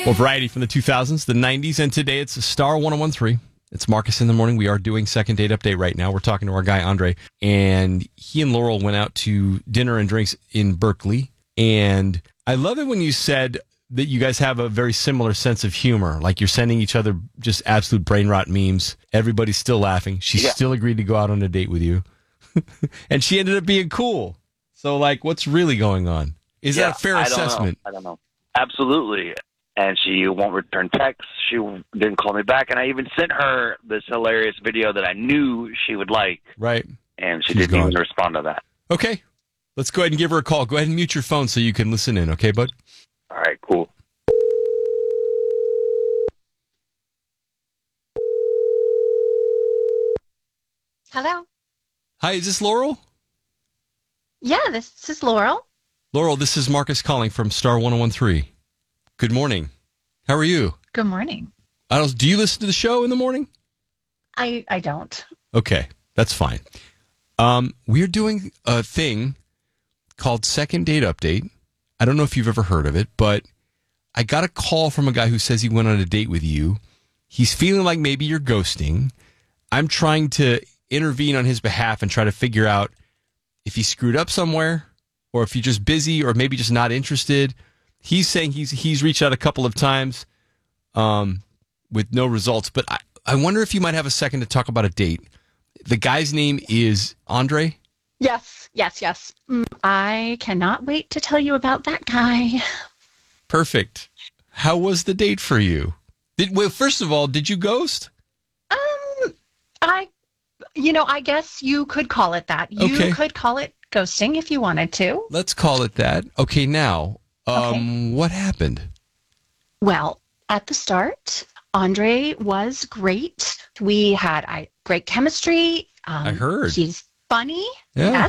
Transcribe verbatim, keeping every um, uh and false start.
Well, variety from the two thousands, the nineties, and today it's Star one oh one three. It's Marcus in the Morning. We are doing Second Date Update right now. We're talking to our guy, Andre, and he and Laurel went out to dinner and drinks in Berkeley. And I love it when you said that you guys have a very similar sense of humor. Like you're sending each other just absolute brain rot memes. Everybody's still laughing. She yeah. still agreed to go out on a date with you. And she ended up being cool. So, like, what's really going on? Is yeah, that a fair I assessment? Don't know. I don't know. Absolutely. And she won't return texts. She didn't call me back. And I even sent her this hilarious video that I knew she would like. Right. And she She's didn't gone. even respond to that. Okay. Let's go ahead and give her a call. Go ahead and mute your phone so you can listen in. Okay, bud? All right, cool. Hello. Hi, is this Laurel? Yeah, this is Laurel. Laurel, this is Marcus calling from Star one oh one three. Good morning. How are you? Good morning. I don't. Do you listen to the show in the morning? I I don't. Okay, that's fine. Um, we're doing a thing called Second Date Update. I don't know if you've ever heard of it, but I got a call from a guy who says he went on a date with you. He's feeling like maybe you're ghosting. I'm trying to intervene on his behalf and try to figure out if he screwed up somewhere or if you're just busy or maybe just not interested. He's saying he's he's reached out a couple of times um, with no results, but I, I wonder if you might have a second to talk about a date. The guy's name is Andre? Yes, yes, yes. Mm, I cannot wait to tell you about that guy. Perfect. How was the date for you? Did, well, first of all, did you ghost? Um, I, you know, I guess you could call it that. You Okay. could call it ghosting if you wanted to. Let's call it that. Okay, now, um, Okay. what happened? Well, at the start, Andre was great. We had I, great chemistry. Um, I heard. He's funny. Yeah.